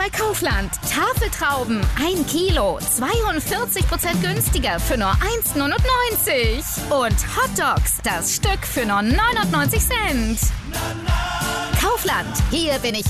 bei Kaufland. Tafeltrauben 1 Kilo, 42% günstiger für nur 1,99 €. Und Hotdogs, das Stück für nur 99 Cent. Kaufland, hier bin ich